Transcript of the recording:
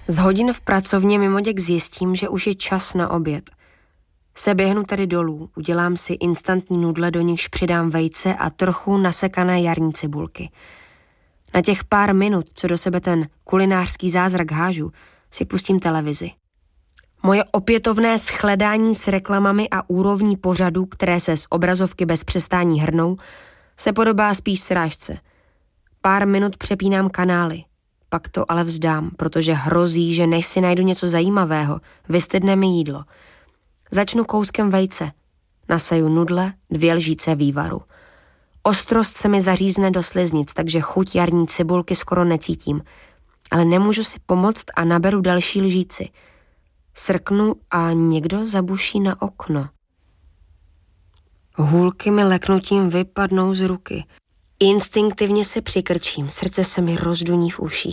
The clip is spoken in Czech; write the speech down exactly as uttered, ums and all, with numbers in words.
Z hodin v pracovně mimoděk zjistím, že už je čas na oběd. Seběhnu tedy dolů, udělám si instantní nudle, do nichž přidám vejce a trochu nasekané jarní cibulky. Na těch pár minut, co do sebe ten kulinářský zázrak hážu, si pustím televizi. Moje opětovné shledání s reklamami a úrovní pořadů, které se z obrazovky bez přestání hrnou, se podobá spíš srážce. Pár minut přepínám kanály, pak to ale vzdám, protože hrozí, že než si najdu něco zajímavého, vystydne mi jídlo. Začnu kouskem vejce, nasaju nudle, dvě lžíce vývaru. Ostrost se mi zařízne do sliznic, takže chuť jarní cibulky skoro necítím, ale nemůžu si pomoct a naberu další lžíci. Srknu a někdo zabuší na okno. Hůlky mi leknutím vypadnou z ruky. Instinktivně se přikrčím, srdce se mi rozduní v uších.